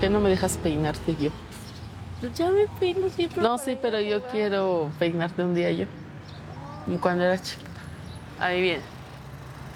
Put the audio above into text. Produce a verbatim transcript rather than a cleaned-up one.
qué no me dejas peinarte yo? Pues ya me peino siempre. No, sí, pero yo quiero peinarte un día yo. Y cuando era chiquita. Ahí viene.